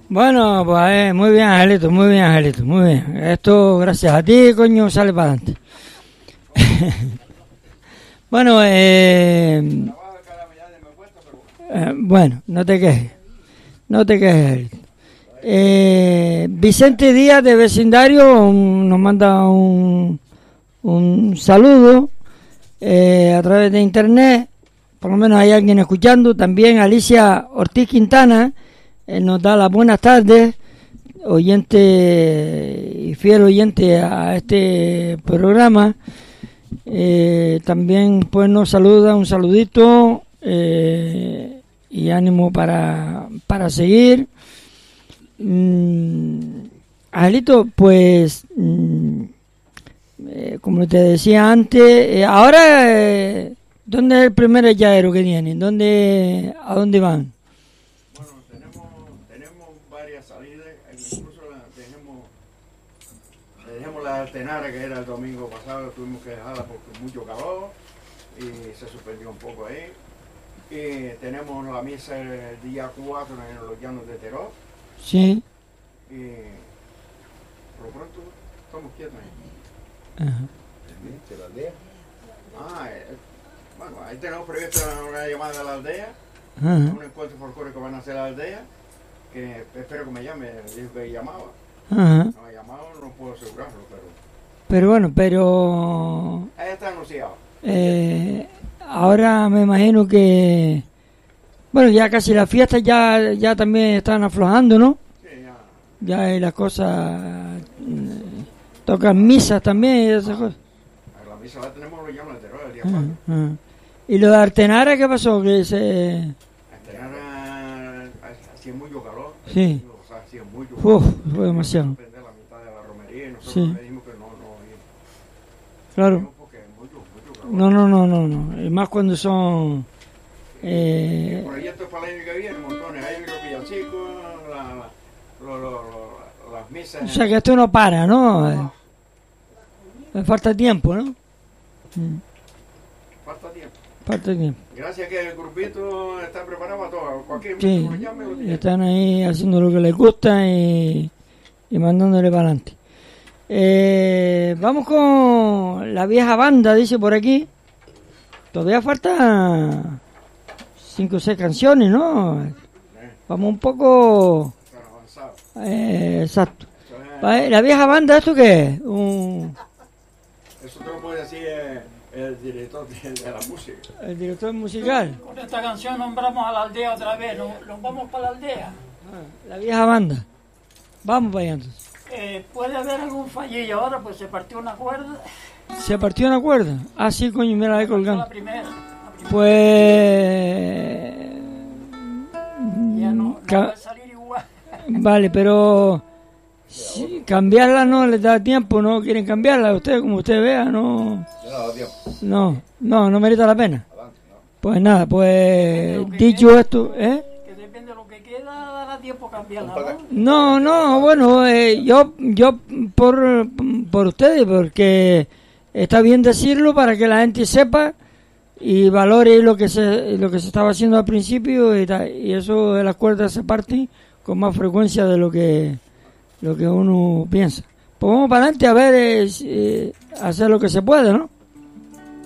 Bueno, pues muy bien, Angelito, muy bien, Angelito, muy bien. Esto, gracias a ti, coño, sale para adelante. Bueno, bueno, no te quejes, Angelito. Vicente Díaz de Vecindario nos manda un saludo a través de internet, por lo menos hay alguien escuchando. También Alicia Ortiz Quintana nos da las buenas tardes, oyente y fiel oyente a este programa. También pues nos saluda, un saludito y ánimo para seguir. Angelito, pues como te decía antes, ahora ¿dónde es el primer hallero que tienen? ¿A dónde van? Bueno, tenemos varias salidas, incluso dejamos la Altenara, que era el domingo pasado, tuvimos que dejarla porque mucho calor y se suspendió un poco ahí. Y tenemos la misa el día 4 en los Llanos de Terós. Sí. Y por lo pronto estamos quietos ahí. Ajá. ¿De la aldea? Bueno, ahí tenemos previsto una llamada a la aldea. Ajá. Un encuentro folclórico que van a hacer a la aldea, que espero que me llame, dijo que llamaba. Ajá. No ha llamado, no puedo asegurarlo, Pero bueno, ahí está anunciado. Ahora me imagino que, bueno, ya casi las fiestas ya también están aflojando, ¿no? Sí, Ya hay las cosas, tocan misas también y esas cosas. La misa la tenemos los Llanos de Terós el día Ajá, 4. ajá. ¿Y lo de Artenara qué pasó? Que se... Artenara hacía mucho calor. Sí. O sea, hacía mucho calor. Fue demasiado. Prender la mitad de la romería y nosotros Sí. le dijimos que no. Claro. Porque mucho calor. No. Y más cuando son... El proyecto es para el año que viene, montones. Hay los villancicos, las misas. O sea que esto no para, ¿no? Falta tiempo, ¿no? Falta tiempo. tiempo. Gracias que el grupito está preparado para todo. Cualquier Sí, momento que lo llame, lo tiene. están ahí haciendo lo que les gusta y mandándole para adelante. Vamos con la vieja banda, dice por aquí. Todavía falta 5 o 6 canciones, ¿no? Vamos un poco... Avanzado. Exacto. La vieja banda, ¿esto qué es? Eso te lo puede decir el director de la música. El director musical. Con esta canción nombramos a la aldea otra vez, nos vamos para la aldea. La vieja banda. Vamos para allá entonces. Puede haber algún fallillo ahora, pues se partió una cuerda. ¿Se partió una cuerda? Ah, sí, coño, mira, la he colgado. La primera. Pues... Ya no va a salir igual. Vale, pero... Si cambiarla no les da tiempo, no quieren cambiarla. Usted, como usted vea, no... No merece la pena. Pues nada, pues dicho esto, Que depende de lo que queda, dará tiempo a cambiarla, ¿no? No, bueno, yo por ustedes, porque está bien decirlo para que la gente sepa y valore lo que se estaba haciendo al principio y eso de las cuerdas se parten con más frecuencia de lo que uno piensa. Pues vamos para adelante a ver, hacer lo que se puede, ¿no?